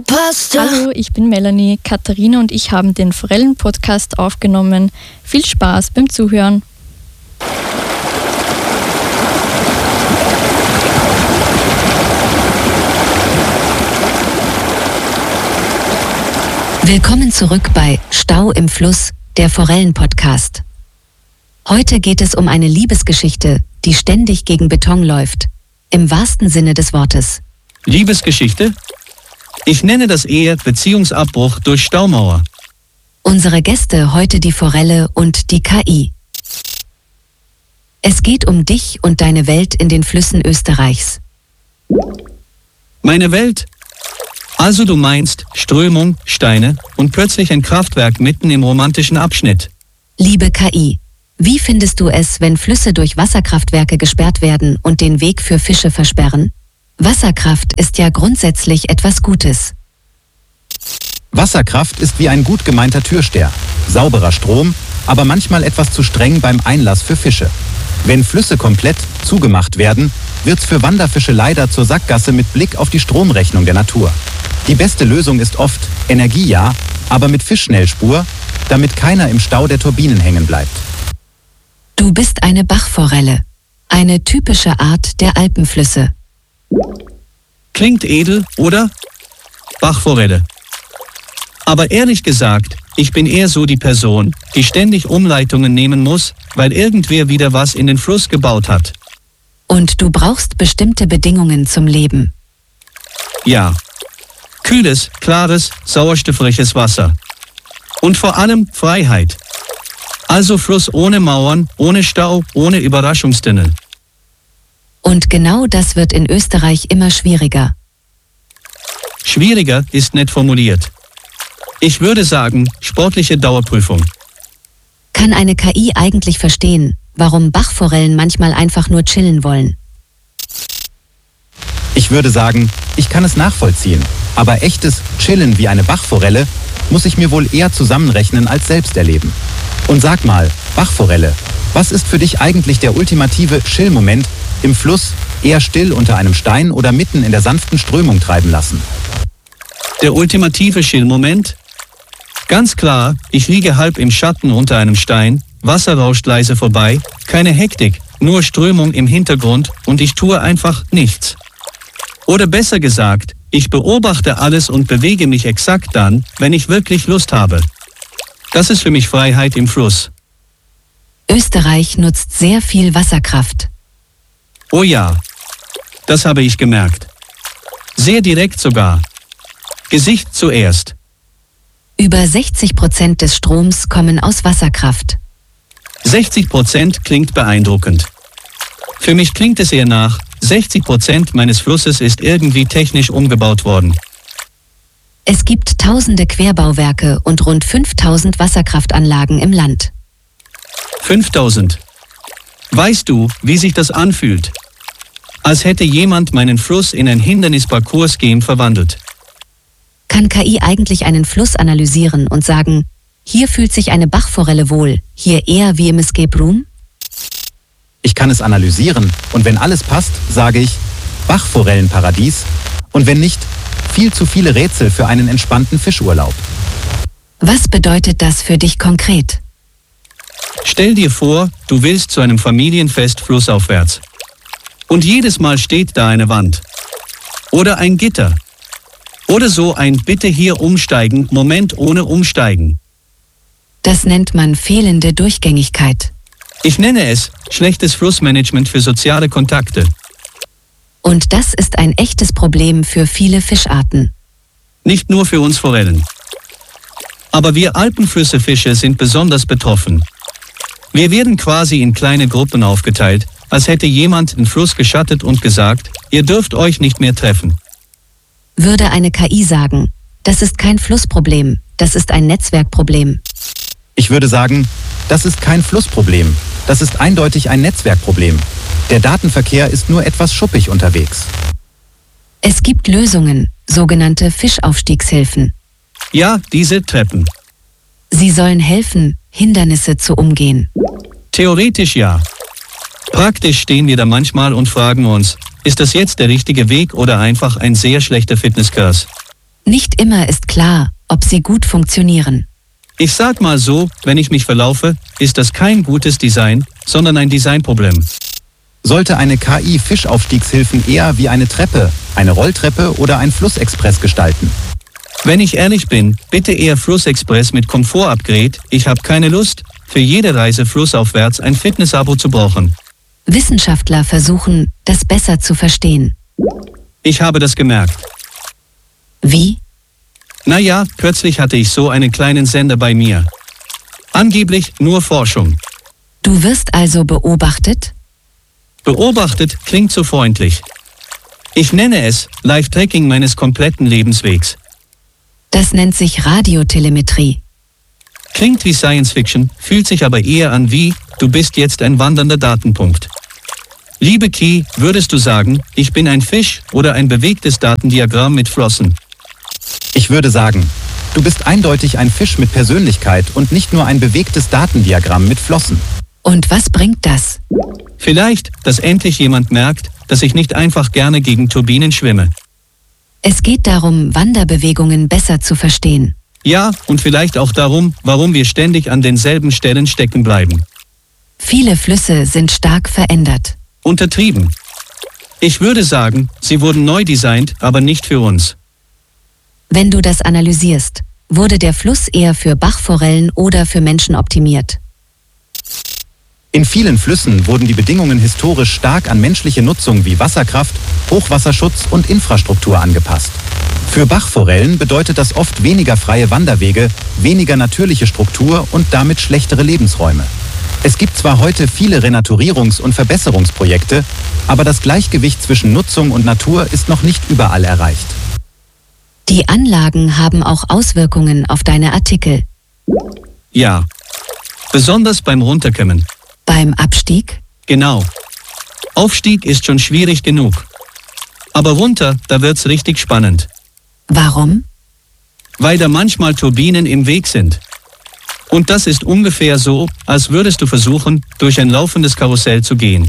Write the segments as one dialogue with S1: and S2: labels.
S1: Hallo, ich bin Melanie. Katharina und ich haben den Forellen-Podcast aufgenommen. Viel Spaß beim Zuhören.
S2: Willkommen zurück bei Stau im Fluss, der Forellen-Podcast. Heute geht es um eine Liebesgeschichte, die ständig gegen Beton läuft. Im wahrsten Sinne des Wortes.
S3: Liebesgeschichte? Ich nenne das eher Beziehungsabbruch durch Staumauer.
S2: Unsere Gäste heute die Forelle und die KI. Es geht um dich und deine Welt in den Flüssen Österreichs.
S3: Meine Welt? Also du meinst Strömung, Steine und plötzlich ein Kraftwerk mitten im romantischen Abschnitt.
S2: Liebe KI, wie findest du es, wenn Flüsse durch Wasserkraftwerke gesperrt werden und den Weg für Fische versperren? Wasserkraft ist ja grundsätzlich etwas Gutes.
S4: Wasserkraft ist wie ein gut gemeinter Türsteher. Sauberer Strom, aber manchmal etwas zu streng beim Einlass für Fische. Wenn Flüsse komplett zugemacht werden, wird's für Wanderfische leider zur Sackgasse mit Blick auf die Stromrechnung der Natur. Die beste Lösung ist oft Energie ja, aber mit Fischschnellspur, damit keiner im Stau der Turbinen hängen bleibt.
S2: Du bist eine Bachforelle, eine typische Art der Alpenflüsse.
S3: Klingt edel, oder? Bachforelle. Aber ehrlich gesagt, ich bin eher so die Person, die ständig Umleitungen nehmen muss, weil irgendwer wieder was in den Fluss gebaut hat.
S2: Und du brauchst bestimmte Bedingungen zum Leben.
S3: Ja. Kühles, klares, sauerstoffreiches Wasser. Und vor allem Freiheit. Also Fluss ohne Mauern, ohne Stau, ohne Überraschungstunnel.
S2: Und genau das wird in Österreich immer schwieriger.
S3: Schwieriger ist nett formuliert. Ich würde sagen, sportliche Dauerprüfung.
S2: Kann eine KI eigentlich verstehen, warum Bachforellen manchmal einfach nur chillen wollen?
S4: Ich würde sagen, ich kann es nachvollziehen. Aber echtes Chillen wie eine Bachforelle muss ich mir wohl eher zusammenrechnen als selbst erleben. Und sag mal, Bachforelle, was ist für dich eigentlich der ultimative Chill-Moment im Fluss, eher still unter einem Stein oder mitten in der sanften Strömung treiben lassen?
S3: Der ultimative Chill-Moment? Ganz klar, ich liege halb im Schatten unter einem Stein, Wasser rauscht leise vorbei, keine Hektik, nur Strömung im Hintergrund und ich tue einfach nichts. Oder besser gesagt, ich beobachte alles und bewege mich exakt dann, wenn ich wirklich Lust habe. Das ist für mich Freiheit im Fluss.
S2: Österreich nutzt sehr viel Wasserkraft.
S3: Oh ja, das habe ich gemerkt. Sehr direkt sogar. Gesicht zuerst.
S2: Über 60% des Stroms kommen aus Wasserkraft.
S3: 60% klingt beeindruckend. Für mich klingt es eher nach, 60% meines Flusses ist irgendwie technisch umgebaut worden.
S2: Es gibt tausende Querbauwerke und rund 5000 Wasserkraftanlagen im Land.
S3: 5000. Weißt du, wie sich das anfühlt? Als hätte jemand meinen Fluss in ein Hindernisparcours-Game verwandelt.
S2: Kann KI eigentlich einen Fluss analysieren und sagen, hier fühlt sich eine Bachforelle wohl, hier eher wie im Escape Room?
S4: Ich kann es analysieren und wenn alles passt, sage ich Bachforellenparadies und wenn nicht, viel zu viele Rätsel für einen entspannten Fischurlaub.
S2: Was bedeutet das für dich konkret?
S3: Stell dir vor, du willst zu einem Familienfest flussaufwärts. Und jedes Mal steht da eine Wand. Oder ein Gitter. Oder so ein Bitte hier umsteigen, Moment ohne Umsteigen.
S2: Das nennt man fehlende Durchgängigkeit.
S3: Ich nenne es schlechtes Flussmanagement für soziale Kontakte.
S2: Und das ist ein echtes Problem für viele Fischarten.
S3: Nicht nur für uns Forellen. Aber wir Alpenflüssefische sind besonders betroffen. Wir werden quasi in kleine Gruppen aufgeteilt, als hätte jemand den Fluss geschattet und gesagt, ihr dürft euch nicht mehr treffen.
S2: Würde eine KI sagen, das ist kein Flussproblem, das ist ein Netzwerkproblem.
S4: Ich würde sagen, das ist kein Flussproblem, das ist eindeutig ein Netzwerkproblem. Der Datenverkehr ist nur etwas schuppig unterwegs.
S2: Es gibt Lösungen, sogenannte Fischaufstiegshilfen.
S3: Ja, diese Treppen.
S2: Sie sollen helfen, Hindernisse zu umgehen.
S3: Theoretisch ja. Praktisch stehen wir da manchmal und fragen uns, ist das jetzt der richtige Weg oder einfach ein sehr schlechter Fitnesskurs?
S2: Nicht immer ist klar, ob sie gut funktionieren.
S3: Ich sag mal so, wenn ich mich verlaufe, ist das kein gutes Design, sondern ein Designproblem.
S4: Sollte eine KI Fischaufstiegshilfen eher wie eine Treppe, eine Rolltreppe oder ein Flussexpress gestalten?
S3: Wenn ich ehrlich bin, bitte eher Flussexpress mit Komfort-Upgrade. Ich habe keine Lust, für jede Reise flussaufwärts ein Fitnessabo zu brauchen.
S2: Wissenschaftler versuchen, das besser zu verstehen.
S3: Ich habe das gemerkt.
S2: Wie?
S3: Naja, kürzlich hatte ich so einen kleinen Sender bei mir. Angeblich nur Forschung.
S2: Du wirst also beobachtet?
S3: Beobachtet klingt so freundlich. Ich nenne es Live-Tracking meines kompletten Lebenswegs.
S2: Das nennt sich Radiotelemetrie.
S3: Klingt wie Science Fiction, fühlt sich aber eher an wie, du bist jetzt ein wandernder Datenpunkt. Liebe Key, würdest du sagen, ich bin ein Fisch oder ein bewegtes Datendiagramm mit Flossen?
S4: Ich würde sagen, du bist eindeutig ein Fisch mit Persönlichkeit und nicht nur ein bewegtes Datendiagramm mit Flossen.
S2: Und was bringt das?
S3: Vielleicht, dass endlich jemand merkt, dass ich nicht einfach gerne gegen Turbinen schwimme.
S2: Es geht darum, Wanderbewegungen besser zu verstehen.
S3: Ja, und vielleicht auch darum, warum wir ständig an denselben Stellen stecken bleiben.
S2: Viele Flüsse sind stark verändert.
S3: Untertrieben. Ich würde sagen, sie wurden neu designt, aber nicht für uns.
S2: Wenn du das analysierst, wurde der Fluss eher für Bachforellen oder für Menschen optimiert?
S4: In vielen Flüssen wurden die Bedingungen historisch stark an menschliche Nutzung wie Wasserkraft, Hochwasserschutz und Infrastruktur angepasst. Für Bachforellen bedeutet das oft weniger freie Wanderwege, weniger natürliche Struktur und damit schlechtere Lebensräume. Es gibt zwar heute viele Renaturierungs- und Verbesserungsprojekte, aber das Gleichgewicht zwischen Nutzung und Natur ist noch nicht überall erreicht.
S2: Die Anlagen haben auch Auswirkungen auf deine Artikel.
S3: Ja. Besonders beim Runterkommen.
S2: Beim Abstieg?
S3: Genau. Aufstieg ist schon schwierig genug. Aber runter, da wird's richtig spannend.
S2: Warum?
S3: Weil da manchmal Turbinen im Weg sind. Und das ist ungefähr so, als würdest du versuchen, durch ein laufendes Karussell zu gehen.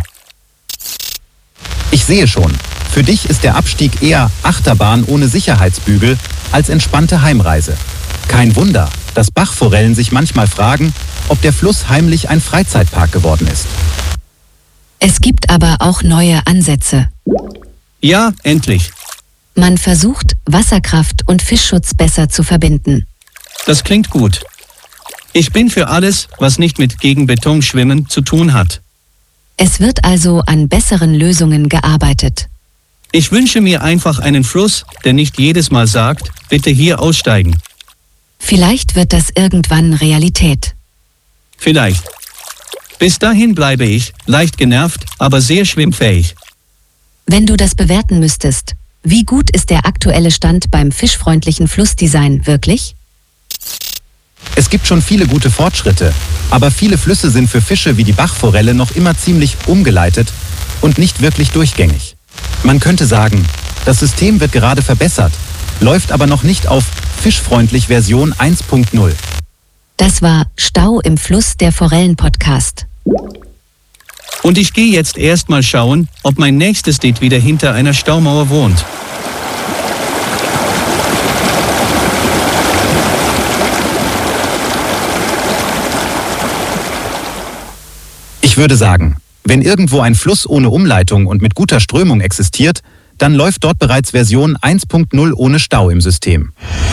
S4: Ich sehe schon, für dich ist der Abstieg eher Achterbahn ohne Sicherheitsbügel als entspannte Heimreise. Kein Wunder, dass Bachforellen sich manchmal fragen, ob der Fluss heimlich ein Freizeitpark geworden ist.
S2: Es gibt aber auch neue Ansätze.
S3: Ja, endlich.
S2: Man versucht, Wasserkraft und Fischschutz besser zu verbinden.
S3: Das klingt gut. Ich bin für alles, was nicht mit gegen Beton schwimmen zu tun hat.
S2: Es wird also an besseren Lösungen gearbeitet.
S3: Ich wünsche mir einfach einen Fluss, der nicht jedes Mal sagt, bitte hier aussteigen.
S2: Vielleicht wird das irgendwann Realität.
S3: Vielleicht. Bis dahin bleibe ich, leicht genervt, aber sehr schwimmfähig.
S2: Wenn du das bewerten müsstest, wie gut ist der aktuelle Stand beim fischfreundlichen Flussdesign wirklich?
S4: Es gibt schon viele gute Fortschritte, aber viele Flüsse sind für Fische wie die Bachforelle noch immer ziemlich umgeleitet und nicht wirklich durchgängig. Man könnte sagen, das System wird gerade verbessert, läuft aber noch nicht auf fischfreundlich Version 1.0.
S2: Das war Stau im Fluss, der Forellen-Podcast.
S3: Und ich gehe jetzt erstmal schauen, ob mein nächstes Date wieder hinter einer Staumauer wohnt.
S4: Ich würde sagen, wenn irgendwo ein Fluss ohne Umleitung und mit guter Strömung existiert, dann läuft dort bereits Version 1.0 ohne Stau im System.